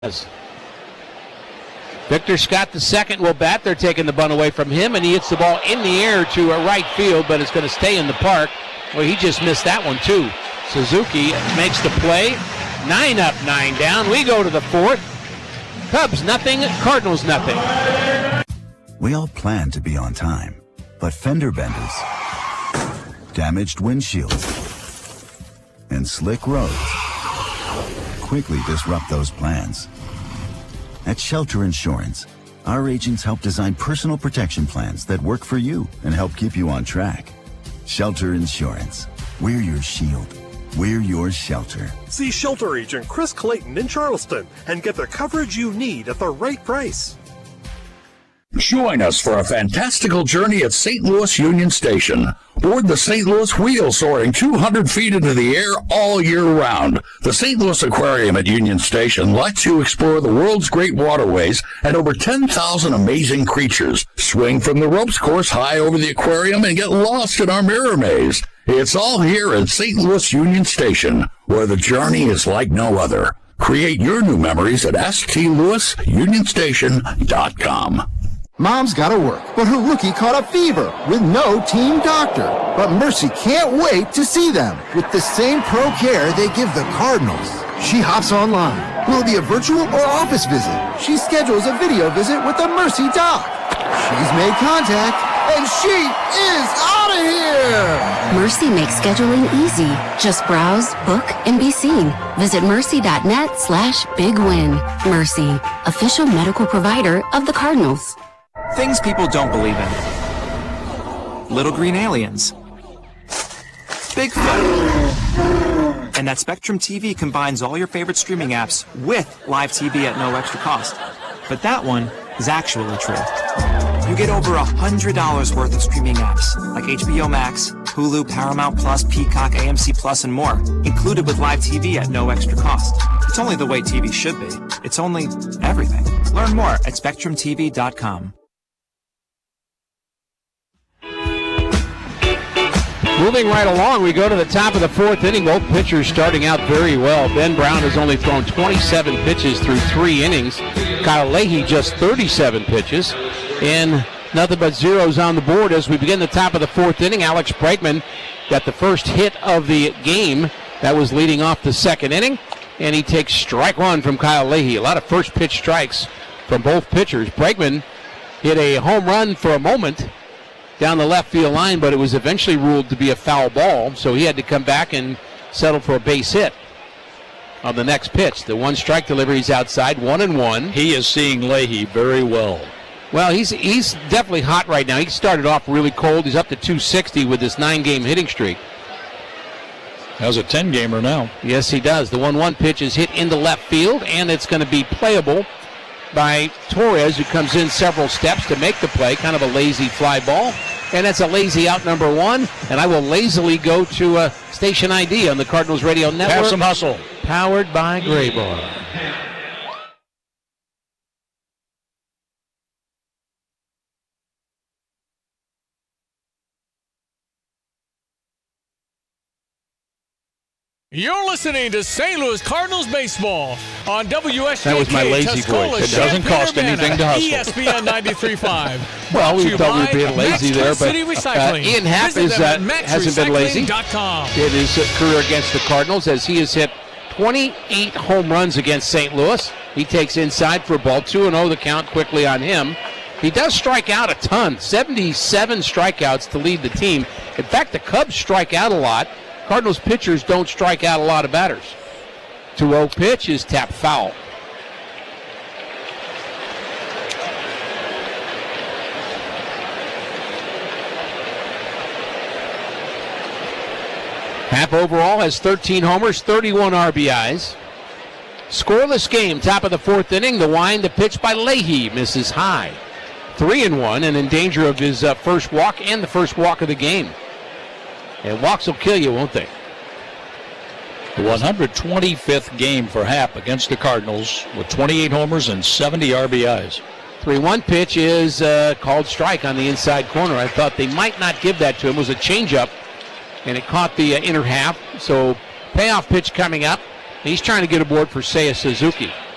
Victor Scott II will bat. They're taking the bunt away from him, and he hits the ball in the air to right field, but it's going to stay in the park. Well, he just missed that one, too. Suzuki makes the play. 9 up, 9 down. We go to the fourth. Cubs nothing, Cardinals nothing. We all plan to be on time, but fender benders, damaged windshields, and slick roads quickly disrupt those plans. At Shelter Insurance, our agents help design personal protection plans that work for you and help keep you on track. Shelter Insurance. We're your shield. We're your shelter. See Shelter Agent Chris Clayton in Charleston and get the coverage you need at the right price. Join us for a fantastical journey at St. Louis Union Station. Board the St. Louis Wheel soaring 200 feet into the air all year round. The St. Louis Aquarium at Union Station lets you explore the world's great waterways and over 10,000 amazing creatures. Swing from the ropes course high over the aquarium and get lost in our mirror maze. It's all here at St. Louis Union Station, where the journey is like no other. Create your new memories at stlouisunionstation.com. Mom's gotta work, but her rookie caught a fever with no team doctor. But Mercy can't wait to see them with the same pro care they give the Cardinals. She hops online. Will it be a virtual or office visit? She schedules a video visit with the Mercy doc. She's made contact, and she is out of here! Mercy makes scheduling easy. Just browse, book, and be seen. Visit mercy.net/bigwin. Mercy, official medical provider of the Cardinals. Things people don't believe in. Little green aliens. Bigfoot. And that Spectrum TV combines all your favorite streaming apps with live TV at no extra cost. But that one is actually true. You get over $100 worth of streaming apps like HBO Max, Hulu, Paramount Plus, Peacock, AMC Plus, and more, included with live TV at no extra cost. It's only the way TV should be. It's only everything. Learn more at SpectrumTV.com. Moving right along, we go to the top of the fourth inning. Both pitchers starting out very well. Ben Brown has only thrown 27 pitches through 3 innings. Kyle Leahy just 37 pitches. And nothing but zeros on the board as we begin the top of the fourth inning. Alex Bregman got the first hit of the game. That was leading off the second inning. And he takes strike one from Kyle Leahy. A lot of first pitch strikes from both pitchers. Bregman hit a home run for a moment down the left field line, but it was eventually ruled to be a foul ball, so he had to come back and settle for a base hit on the next pitch. The one strike delivery is outside, 1-1. He is seeing Leahy very well. Well, he's definitely hot right now. He started off really cold. He's up to 260 with this 9-game hitting streak. Has a 10-gamer now. Yes, he does. The 1-1 pitch is hit into left field, and it's going to be playable by Torres, who comes in several steps to make the play. Kind of a lazy fly ball. And that's a lazy out number 1. And I will lazily go to Station ID on the Cardinals Radio Network. Have some hustle. Powered by Graybar. You're listening to St. Louis Cardinals baseball on WSJK. That was my lazy voice. It doesn't cost anything to hustle. ESPN 93.5. Well, we thought we were being lazy there, but Ian Happ hasn't been lazy in his career against the Cardinals, as he has hit 28 home runs against St. Louis. He takes inside for a ball, 2-0 the count quickly on him. He does strike out a ton, 77 strikeouts to lead the team. In fact, the Cubs strike out a lot. Cardinals pitchers don't strike out a lot of batters. 2-0 pitch is tapped foul. Happ overall has 13 homers, 31 RBIs. Scoreless game, top of the fourth inning. The wind, the pitch by Leahy misses high. 3-1 and in danger of his first walk and the first walk of the game. And walks will kill you, won't they? The 125th game for Happ against the Cardinals with 28 homers and 70 RBIs. 3-1 pitch is called strike on the inside corner. I thought they might not give that to him. It was a changeup, and it caught the inner half. So payoff pitch coming up. He's trying to get aboard for Seiya Suzuki.